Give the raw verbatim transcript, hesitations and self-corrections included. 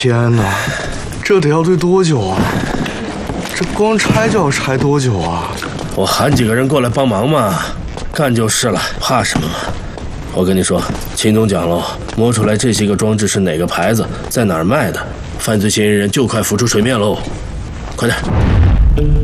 天哪，这得要堆多久啊？这光拆就要拆多久啊？ 我喊几个人过来帮忙嘛，干就是了，怕什么嘛？我跟你说，秦总讲喽，摸出来这些个装置是哪个牌子，在哪儿卖的，犯罪嫌疑人就快浮出水面喽！快点。